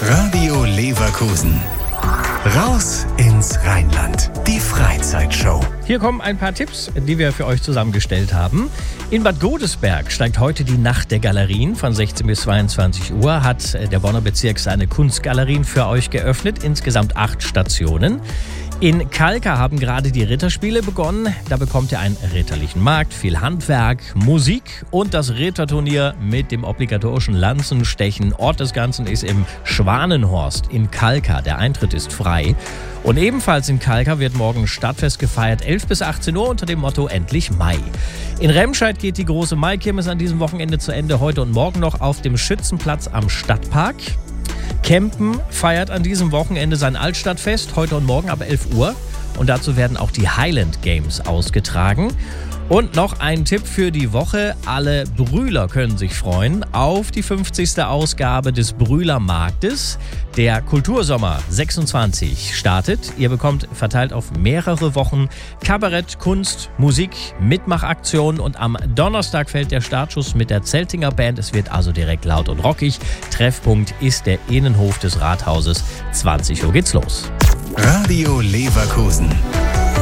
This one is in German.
Radio Leverkusen. Raus ins Rheinland. Die Freizeitshow. Hier kommen ein paar Tipps, die wir für euch zusammengestellt haben. In Bad Godesberg steigt heute die Nacht der Galerien. Von 16 bis 22 Uhr hat der Bonner Bezirk seine Kunstgalerien für euch geöffnet. Insgesamt 8 Stationen. In Kalkar haben gerade die Ritterspiele begonnen. Da bekommt ihr einen ritterlichen Markt, viel Handwerk, Musik und das Ritterturnier mit dem obligatorischen Lanzenstechen. Ort des Ganzen ist im Schwanenhorst in Kalkar. Der Eintritt ist frei. Und ebenfalls in Kalkar wird morgen Stadtfest gefeiert, 11 bis 18 Uhr unter dem Motto Endlich Mai. In Remscheid geht die große Maikirmes an diesem Wochenende zu Ende. Heute und morgen noch auf dem Schützenplatz am Stadtpark. Kempen feiert an diesem Wochenende sein Altstadtfest, heute und morgen ab 11 Uhr. Und dazu werden auch die Highland Games ausgetragen. Und noch ein Tipp für die Woche. Alle Brühler können sich freuen auf die 50. Ausgabe des Brühler Marktes. Der Kultursommer 26 startet. Ihr bekommt verteilt auf mehrere Wochen Kabarett, Kunst, Musik, Mitmachaktionen. Und am Donnerstag fällt der Startschuss mit der Zeltinger Band. Es wird also direkt laut und rockig. Treffpunkt ist der Innenhof des Rathauses. 20 Uhr geht's los. Radio Leverkusen.